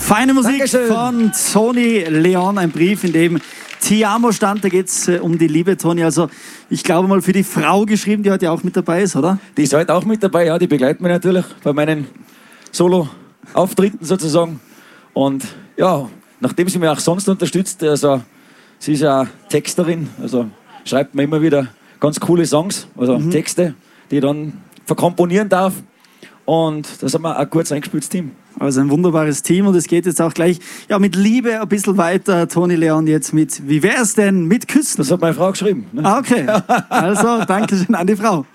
Feine Musik Dankeschön. von Toni Leon, ein Brief, in dem Ti amo stand. Da geht es um die Liebe, Toni. Also ich glaube mal für die Frau geschrieben, die heute auch mit dabei ist, oder? Die ist heute auch mit dabei, ja, die begleitet mich natürlich bei meinen Solo-Auftritten sozusagen. Und ja, nachdem sie mich auch sonst unterstützt, also sie ist ja Texterin, also schreibt mir immer wieder ganz coole Songs, also Texte, die ich dann verkomponieren darf. Und da sind wir ein kurz eingespieltes Team. Also ein wunderbares Team und es geht jetzt auch gleich mit Liebe ein bisschen weiter. Toni Leon jetzt mit, wie wär's denn mit Küssen? Das hat meine Frau geschrieben. Ne? Ah, okay. Also, danke schön an die Frau.